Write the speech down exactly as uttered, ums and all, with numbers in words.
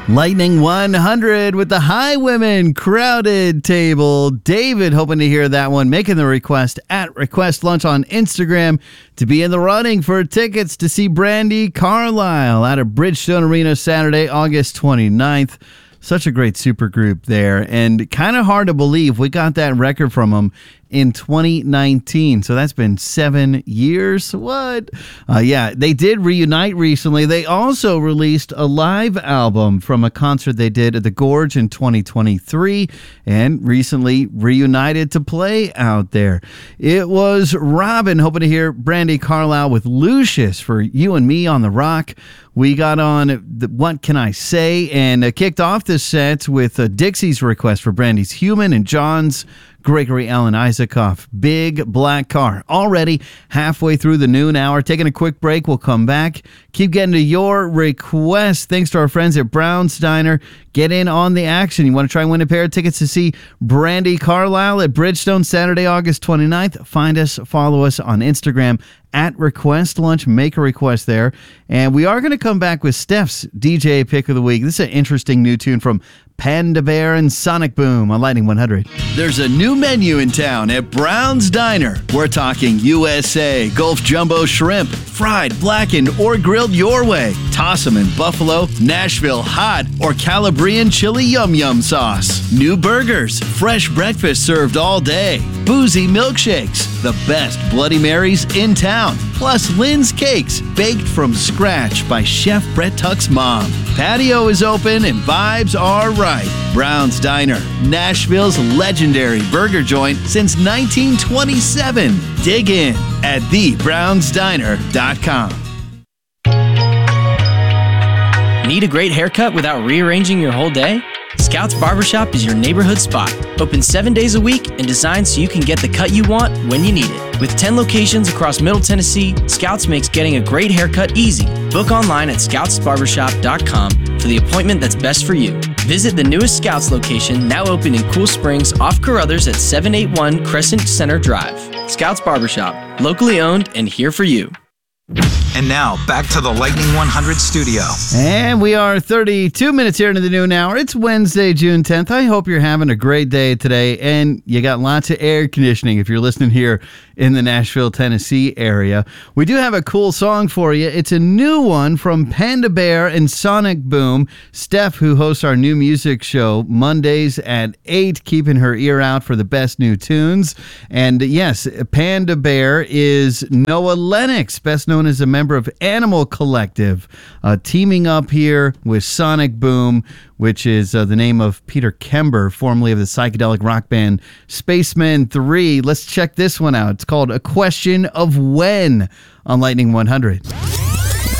Lightning one hundred with the Highwomen Crowded Table. David, hoping to hear that one, making the request at Request Lunch on Instagram to be in the running for tickets to see Brandi Carlile at a Bridgestone Arena Saturday, August twenty-ninth. Such a great supergroup there, and kind of hard to believe we got that record from them in twenty nineteen. So that's been seven years. What? Uh, yeah, they did reunite recently. They also released a live album from a concert they did at the Gorge in twenty twenty-three and recently reunited to play out there. It was Robin, hoping to hear Brandi Carlile with Lucius for You and Me on the Rock. We got on the What Can I Say and uh, kicked off this set with uh, Dixie's request for Brandy's Human and John's Gregory Alan Isaacoff, Big Black Car. Already halfway through the noon hour. Taking a quick break. We'll come back. Keep getting to your requests. Thanks to our friends at Brown's Diner. Get in on the action. You want to try and win a pair of tickets to see Brandi Carlile at Bridgestone Saturday, August twenty-ninth. Find us, follow us on Instagram at Request Lunch. Make a request there. And we are going to come back with Steph's D J Pick of the Week. This is an interesting new tune from Panda Bear and Sonic Boom on Lightning one hundred. There's a new menu in town at Brown's Diner. We're talking U S A Gulf Jumbo Shrimp, fried, blackened, or grilled your way. Toss them in buffalo, Nashville hot, or Calabrian chili yum yum sauce. New burgers, fresh breakfast served all day. Boozy milkshakes, the best Bloody Marys in town. Plus Lynn's Cakes, baked from scratch by Chef Brett Tuck's mom. Patio is open and vibes are right. Brown's Diner, Nashville's legendary burger joint since nineteen twenty-seven. Dig in at the browns diner dot com. Need a great haircut without rearranging your whole day? Scouts Barbershop is your neighborhood spot. Open seven days a week and designed so you can get the cut you want when you need it. With ten locations across Middle Tennessee, Scouts makes getting a great haircut easy. Book online at scouts barbershop dot com for the appointment that's best for you. Visit the newest Scouts location, now open in Cool Springs off Carruthers at seven eighty-one Crescent Center Drive. Scouts Barbershop, locally owned and here for you. And now, back to the Lightning one hundred studio. And we are thirty-two minutes here into the noon hour. It's Wednesday, June tenth. I hope you're having a great day today, and you got lots of air conditioning if you're listening here in the Nashville, Tennessee area. We do have a cool song for you. It's a new one from Panda Bear and Sonic Boom. Steph, who hosts our new music show Mondays at eight, keeping her ear out for the best new tunes. And yes, Panda Bear is Noah Lennox, best known as a member of Animal Collective, uh, teaming up here with Sonic Boom, which is uh, the name of Peter Kember, formerly of the psychedelic rock band Spacemen three. Let's check this one out. It's called A Question of When on Lightning one hundred.